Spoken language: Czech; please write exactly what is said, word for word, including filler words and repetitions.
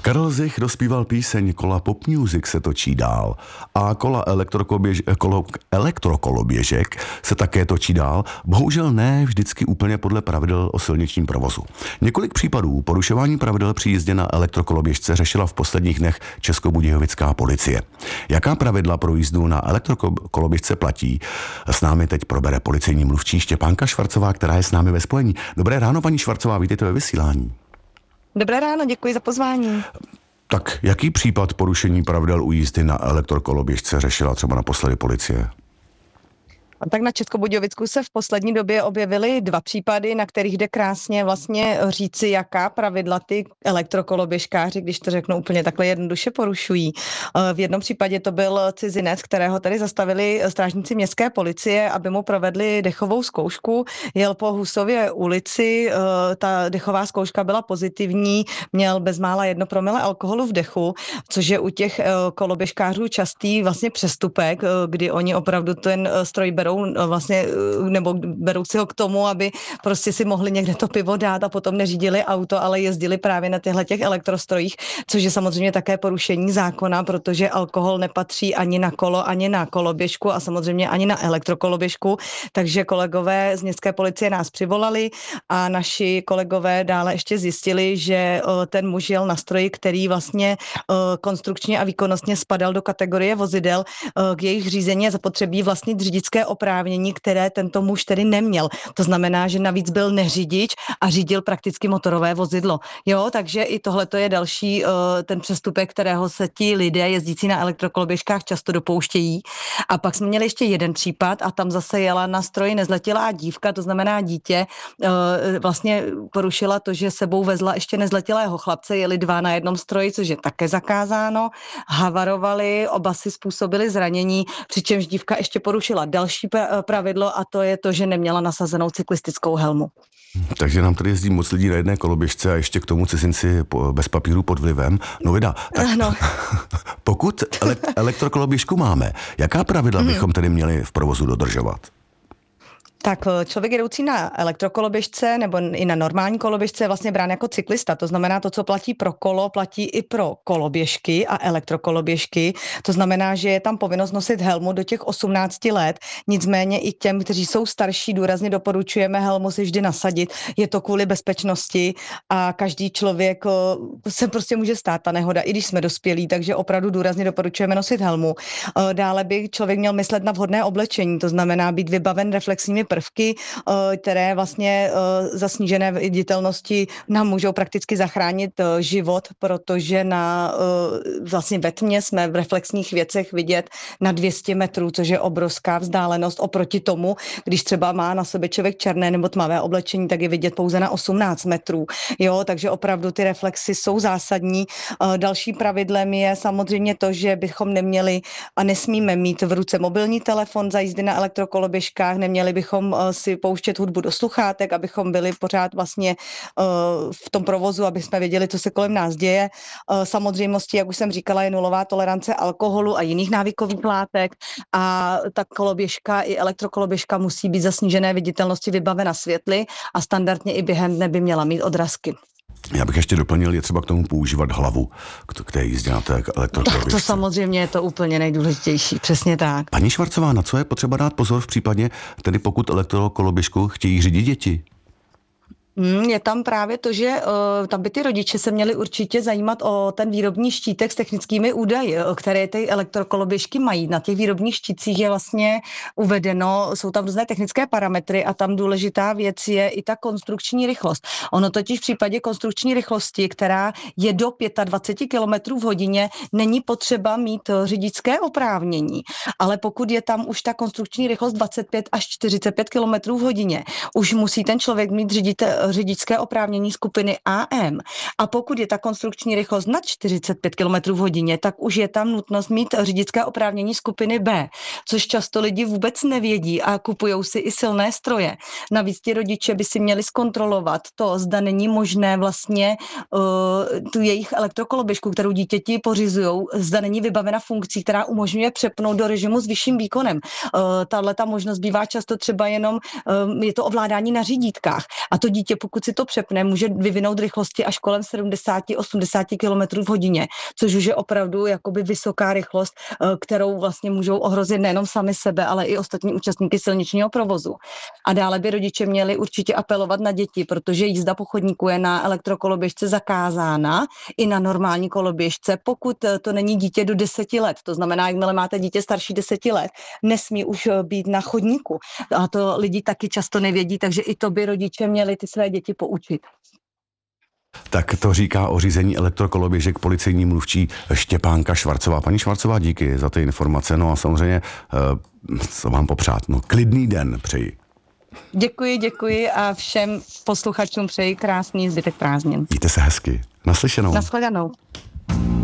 Karel Zich dospíval píseň Kola pop music se točí dál a kola elektrokoloběž, kolo, elektrokoloběžek se také točí dál, bohužel ne vždycky úplně podle pravidel o silničním provozu. Několik případů porušování pravidel při jízdě na elektrokoloběžce řešila v posledních dnech Českobudějovická policie. Jaká pravidla pro jízdu na elektrokoloběžce platí? S námi teď probere policejní mluvčí Štěpánka Švarcová, která je s námi ve spojení. Dobré ráno, paní Švarcová, vítejte ve vysílání. Dobré ráno, děkuji za pozvání. Tak jaký případ porušení pravidel u jízdy na elektrokoloběžce řešila třeba naposledy policie? Tak na Českobudějovicku se v poslední době objevily dva případy, na kterých jde krásně vlastně říci, jaká pravidla ty elektrokoloběžkáři, když to řeknu úplně takhle jednoduše, porušují. V jednom případě to byl cizinec, kterého tady zastavili strážníci městské policie, aby mu provedli dechovou zkoušku. Jel po Husově ulici, ta dechová zkouška byla pozitivní, měl bezmála jedno promile alkoholu v dechu, což je u těch koloběžkářů častý vlastně přestupek, kdy oni opravdu ten stroj berou vlastně, nebo berou si ho k tomu, aby prostě si mohli někde to pivo dát a potom neřídili auto, ale jezdili právě na těchto těch elektrostrojích, což je samozřejmě také porušení zákona, protože alkohol nepatří ani na kolo, ani na koloběžku a samozřejmě ani na elektrokoloběžku, takže kolegové z městské policie nás přivolali a naši kolegové dále ještě zjistili, že ten muž jel na stroji, který vlastně konstrukčně a výkonnostně spadal do kategorie vozidel, k jejich řízení je zapotřebí vlastnit řidičské oprávnění, které tento muž tedy neměl. To znamená, že navíc byl neřidič a řídil prakticky motorové vozidlo. Jo, takže i tohle to je další uh, ten přestupek, kterého se ti lidé jezdící na elektrokoloběžkách často dopouštějí. A pak jsme měli ještě jeden případ a tam zase jela na stroji nezletilá dívka, to znamená dítě, uh, vlastně porušila to, že sebou vezla ještě nezletilého chlapce, jeli dva na jednom stroji, což je také zakázáno. Havarovali, oba si způsobili zranění, přičemž dívka ještě porušila další pravidlo a to je to, že neměla nasazenou cyklistickou helmu. Takže nám tady jezdí moc lidí na jedné koloběžce a ještě k tomu cizinci bez papíru pod vlivem. No vida, tak no. Pokud ele- elektrokoloběžku máme, jaká pravidla hmm. bychom tedy měli v provozu dodržovat? Tak člověk jedoucí na elektrokoloběžce nebo i na normální koloběžce je vlastně brán jako cyklista. To znamená, to, co platí pro kolo, platí i pro koloběžky a elektrokoloběžky. To znamená, že je tam povinnost nosit helmu do těch osmnácti let. Nicméně i těm, kteří jsou starší, důrazně doporučujeme helmu si vždy nasadit. Je to kvůli bezpečnosti a každý člověk se prostě může stát ta nehoda, i když jsme dospělí, takže opravdu důrazně doporučujeme nosit helmu. Dále by člověk měl myslet na vhodné oblečení, to znamená být vybaven reflexními prvky, které vlastně za snížené viditelnosti nám můžou prakticky zachránit život, protože na vlastně ve tmě jsme v reflexních věcech vidět na dvě stě metrů, což je obrovská vzdálenost oproti tomu, když třeba má na sobě člověk černé nebo tmavé oblečení, tak je vidět pouze na osmnáct metrů. Jo, takže opravdu ty reflexy jsou zásadní. Další pravidlem je samozřejmě to, že bychom neměli a nesmíme mít v ruce mobilní telefon za jízdy na elektrokoloběžkách, neměli bychom si pouštět hudbu do sluchátek, abychom byli pořád vlastně uh, v tom provozu, aby jsme věděli, co se kolem nás děje. Uh, samozřejmostí, jak už jsem říkala, je nulová tolerance alkoholu a jiných návykových látek a ta koloběžka i elektrokoloběžka musí být za snížené viditelnosti vybavena světly a standardně i během dne by měla mít odrazky. Já bych ještě doplnil, je třeba k tomu používat hlavu, k té jízdě na té elektrokoloběžce. Tak to samozřejmě je to úplně nejdůležitější, přesně tak. Paní Švarcová, na co je potřeba dát pozor v případě, tedy pokud elektrokoloběžku chtějí řídit děti? Je tam právě to, že uh, tam by ty rodiče se měli určitě zajímat o ten výrobní štítek s technickými údaji, které ty elektrokoloběžky mají. Na těch výrobních štítcích je vlastně uvedeno, jsou tam různé technické parametry a tam důležitá věc je i ta konstrukční rychlost. Ono totiž v případě konstrukční rychlosti, která je do dvacet pět kilometrů v hodině, není potřeba mít řidičské oprávnění. Ale pokud je tam už ta konstrukční rychlost dvacet pět až čtyřicet pět kilometrů v hodině, už musí ten člověk mít řiditel řidičské oprávnění skupiny A M. A pokud je ta konstrukční rychlost nad čtyřicet pět kilometrů v hodině, tak už je tam nutnost mít řidičské oprávnění skupiny B, což často lidi vůbec nevědí a kupujou si i silné stroje. Navíc ti rodiče by si měli zkontrolovat to, zda není možné vlastně uh, tu jejich elektrokoloběžku, kterou dítěti pořizujou, zda není vybavena funkcí, která umožňuje přepnout do režimu s vyšším výkonem. Uh, tahle ta možnost bývá často třeba jenom, uh, je to ovládání na řídítkách a to dítě dítě, pokud si to přepne, může vyvinout rychlosti až kolem sedmdesát osmdesát kilometrů v hodině, což už je opravdu jakoby vysoká rychlost, kterou vlastně můžou ohrozit nejenom sami sebe, ale i ostatní účastníky silničního provozu. A dále by rodiče měli určitě apelovat na děti, protože jízda po chodníku je na elektrokoloběžce zakázána i na normální koloběžce, pokud to není dítě do deseti let. To znamená, jakmile máte dítě starší deseti let, nesmí už být na chodníku. A to lidi taky často nevědí, takže i to by rodiče měli ty své děti poučit. Tak to říká o řízení elektrokoloběžek policejní mluvčí Štěpánka Švarcová. Paní Švarcová, díky za ty informace, no a samozřejmě, co vám popřát, no klidný den přeji. Děkuji, děkuji a všem posluchačům přeji krásný zbytek prázdnin. Mějte se hezky. Naslyšenou. Nashledanou.